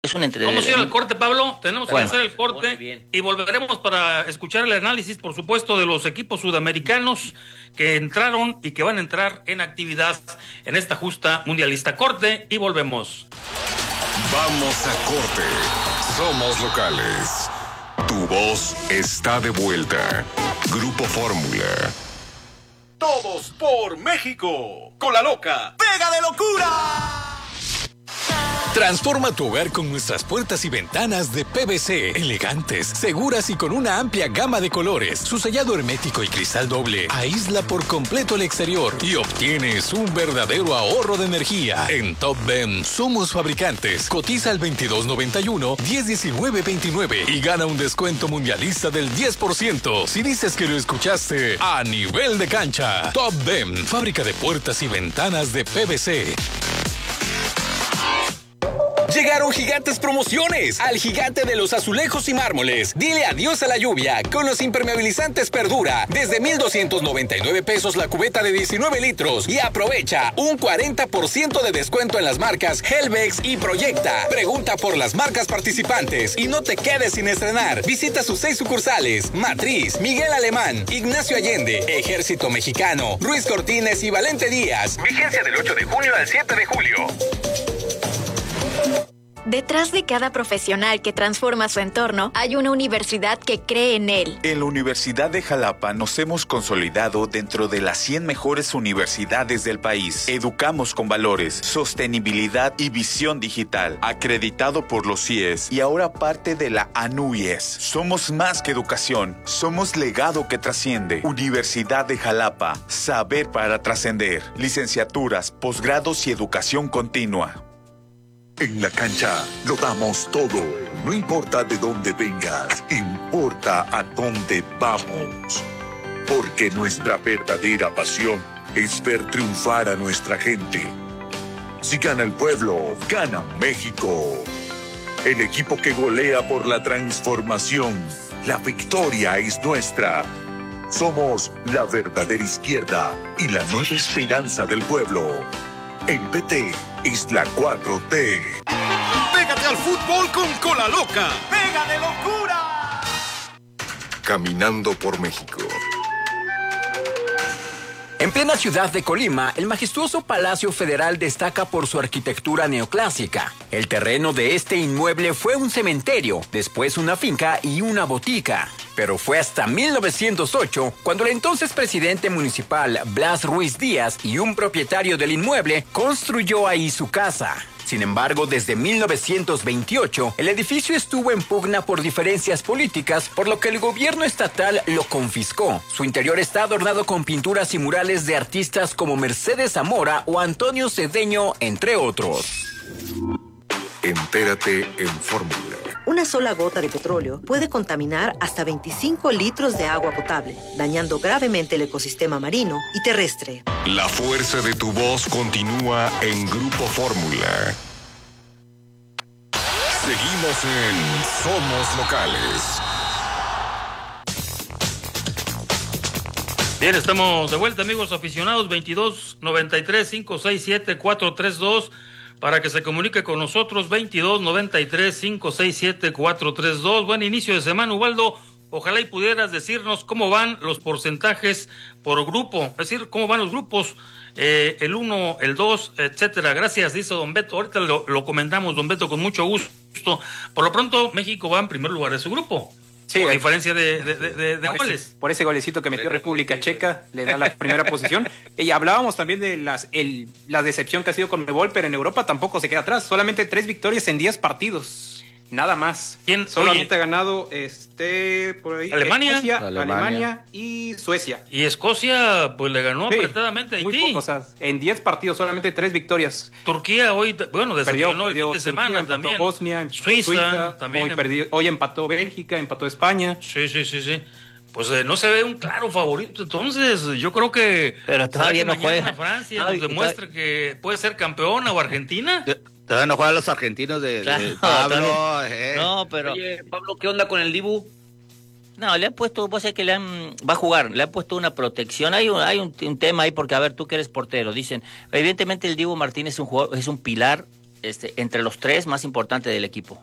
Es un entre... Vamos a ir al corte, Pablo. Tenemos que hacer el Muy corte bien. y volveremos para escuchar el análisis, por supuesto, de los equipos sudamericanos que entraron y que van a entrar en actividad en esta justa mundialista. Corte y volvemos. Vamos a corte. Somos locales. Tu voz está de vuelta. Grupo Fórmula. Todos por México. Con la loca. ¡Pega de locura! Transforma tu hogar con nuestras puertas y ventanas de PVC, elegantes, seguras y con una amplia gama de colores. Su sellado hermético y cristal doble aísla por completo el exterior y obtienes un verdadero ahorro de energía. En Top Ben somos fabricantes. Cotiza al 2291-101929 y gana un descuento mundialista del 10% si dices que lo escuchaste a nivel de cancha. Top Ben, fábrica de puertas y ventanas de PVC. Llegaron gigantes promociones al gigante de los azulejos y mármoles. Dile adiós a la lluvia con los impermeabilizantes Perdura. Desde 1,299 pesos la cubeta de 19 litros. Y aprovecha un 40% de descuento en las marcas Helvex y Proyecta. Pregunta por las marcas participantes y no te quedes sin estrenar. Visita sus 6 sucursales: Matriz, Miguel Alemán, Ignacio Allende, Ejército Mexicano, Ruiz Cortines y Valente Díaz. Vigencia del 8 de junio al 7 de julio. Detrás de cada profesional que transforma su entorno, hay una universidad que cree en él. En la Universidad de Jalapa nos hemos consolidado dentro de las 100 mejores universidades del país. Educamos con valores, sostenibilidad y visión digital. Acreditado por los CIES y ahora parte de la ANUYES. Somos más que educación, somos legado que trasciende. Universidad de Jalapa, saber para trascender. Licenciaturas, posgrados y educación continua. En la cancha lo damos todo. No importa de dónde vengas, importa a dónde vamos. Porque nuestra verdadera pasión es ver triunfar a nuestra gente. Si gana el pueblo, gana México. El equipo que golea por la transformación. La victoria es nuestra. Somos la verdadera izquierda y la nueva esperanza del pueblo. En PT es la 4T. Pégate al fútbol con la loca. ¡Pega de locura! Caminando por México. En plena ciudad de Colima, el majestuoso Palacio Federal destaca por su arquitectura neoclásica. El terreno de este inmueble fue un cementerio, después una finca y una botica. Pero fue hasta 1908 cuando el entonces presidente municipal Blas Ruiz Díaz y un propietario del inmueble construyó ahí su casa. Sin embargo, desde 1928, el edificio estuvo en pugna por diferencias políticas, por lo que el gobierno estatal lo confiscó. Su interior está adornado con pinturas y murales de artistas como Mercedes Zamora o Antonio Cedeño, entre otros. Entérate en Fórmula. Una sola gota de petróleo puede contaminar hasta 25 litros de agua potable, dañando gravemente el ecosistema marino y terrestre. La fuerza de tu voz continúa en Grupo Fórmula. Seguimos en Somos Locales. Bien, estamos de vuelta, amigos aficionados. 22-93-567-432 para que se comunique con nosotros. 22-93-567-432. Buen inicio de semana, Ubaldo. Ojalá y pudieras decirnos cómo van los porcentajes por grupo, es decir, cómo van los grupos, el 1, el 2, etcétera. Gracias, dice don Beto. Ahorita lo comentamos, don Beto, con mucho gusto. Por lo pronto, México va en primer lugar de su grupo. Sí, por diferencia de goles. Por ese golecito que metió República Checa, le da la primera posición. Y hablábamos también de la decepción que ha sido con Conmebol, pero en Europa tampoco se queda atrás. Solamente 3 victorias en 10 partidos. Nada más. ¿Quién solamente ha ganado por ahí? Alemania. Escocia, Alemania y Suecia. Y Escocia, pues le ganó apretadamente a Haití. Muy poco, o sea, en 10 partidos, solamente 3 victorias. Turquía hoy, bueno, decepcionó el fin de semana también. Bosnia, Suiza también. Hoy empató Bélgica, empató España. Sí. Pues no se ve un claro favorito, entonces yo creo que... Pero todavía no juega. Francia nos demuestra que puede ser campeona o Argentina. Todavía no juegan los argentinos de Pablo. No, pero... Oye, Pablo, ¿qué onda con el Dibu? No, le han puesto, vos sabés que va a jugar, le han puesto una protección. Hay un tema ahí porque, a ver, tú que eres portero, dicen, evidentemente el Dibu Martínez es un jugador, es un pilar entre los tres más importantes del equipo.